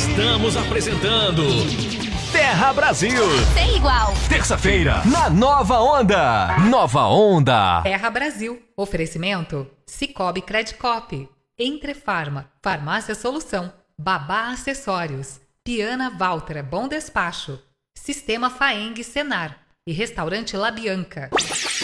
Estamos apresentando Terra Brasil. Sem igual. Terça-feira, na Nova Onda. Nova Onda. Terra Brasil. Oferecimento Cicobi Credicop. Entrefarma. Farmácia Solução. Babá Acessórios. Piana Valtra Bom Despacho. Sistema Faeng Senar. E Restaurante La Bianca.